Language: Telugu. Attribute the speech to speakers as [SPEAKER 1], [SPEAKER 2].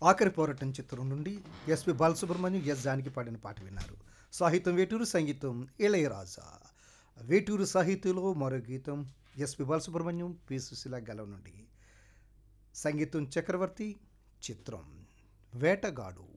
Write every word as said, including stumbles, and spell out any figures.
[SPEAKER 1] ఆఖరి పోరాటం చిత్రం నుండి ఎస్పి బాలసుబ్రహ్మణ్యం ఎస్ జానకి పాడిన పాట విన్నారు. సాహిత్యం వేటూరు, సంగీతం ఇళయరాజా. వేటూరు సాహిత్యంలో మరో గీతం ఎస్పి బాలసుబ్రహ్మణ్యం, పి సుశీల గలం నుండి. సంగీతం చక్రవర్తి. చిత్రం వేటగాడు.